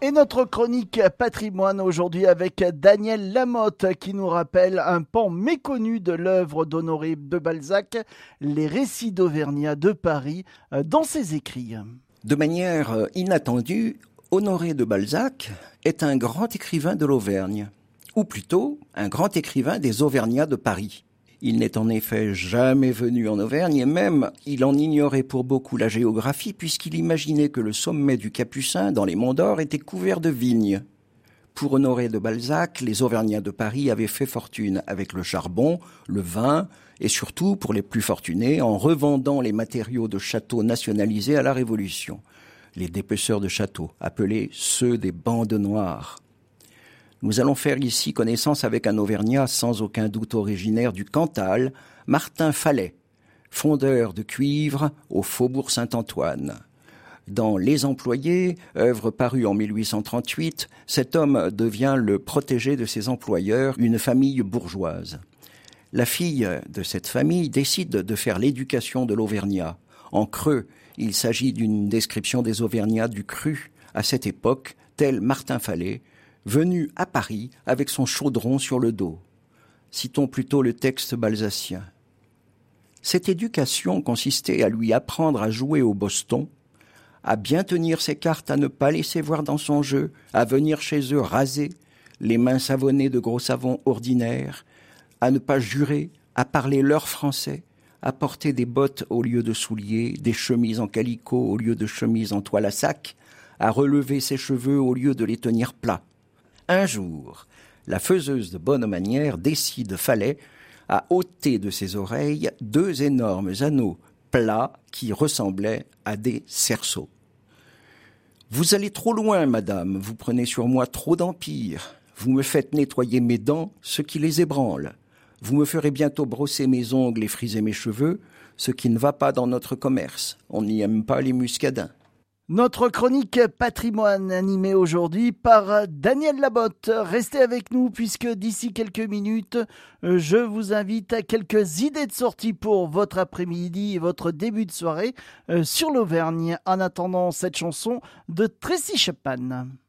Et notre chronique patrimoine aujourd'hui avec Daniel Lamotte qui nous rappelle un pan méconnu de l'œuvre d'Honoré de Balzac, les récits d'Auvergnat de Paris, dans ses écrits. De manière inattendue, Honoré de Balzac est un grand écrivain de l'Auvergne, ou plutôt un grand écrivain des Auvergnats de Paris. Il n'est en effet jamais venu en Auvergne et même il en ignorait pour beaucoup la géographie puisqu'il imaginait que le sommet du Capucin dans les Monts d'Or était couvert de vignes. Pour Honoré de Balzac, les Auvergnats de Paris avaient fait fortune avec le charbon, le vin et surtout, pour les plus fortunés, en revendant les matériaux de châteaux nationalisés à la Révolution. Les dépeceurs de châteaux, appelés ceux des bandes noires. Nous allons faire ici connaissance avec un Auvergnat sans aucun doute originaire du Cantal, Martin Falais, fondeur de cuivre au Faubourg Saint-Antoine. Dans Les Employés, œuvre parue en 1838, cet homme devient le protégé de ses employeurs, une famille bourgeoise. La fille de cette famille décide de faire l'éducation de l'Auvergnat. En creux, il s'agit d'une description des Auvergnats du cru à cette époque, tel Martin Falais, venu à Paris avec son chaudron sur le dos. Citons plutôt le texte balzacien. Cette éducation consistait à lui apprendre à jouer au boston, à bien tenir ses cartes, à ne pas laisser voir dans son jeu, à venir chez eux rasé, les mains savonnées de gros savon ordinaire, à ne pas jurer, à parler leur français, à porter des bottes au lieu de souliers, des chemises en calicot au lieu de chemises en toile à sac, à relever ses cheveux au lieu de les tenir plats. Un jour, la faiseuse de bonne manière décide Falais à ôter de ses oreilles 2 énormes anneaux plats qui ressemblaient à des cerceaux. « Vous allez trop loin, madame, vous prenez sur moi trop d'empire. Vous me faites nettoyer mes dents, ce qui les ébranle. Vous me ferez bientôt brosser mes ongles et friser mes cheveux, ce qui ne va pas dans notre commerce. On n'y aime pas les muscadins. » Notre chronique patrimoine animée aujourd'hui par Daniel Lamotte. Restez avec nous puisque d'ici quelques minutes, je vous invite à quelques idées de sortie pour votre après-midi et votre début de soirée sur l'Auvergne. En attendant cette chanson de Tracy Chapman.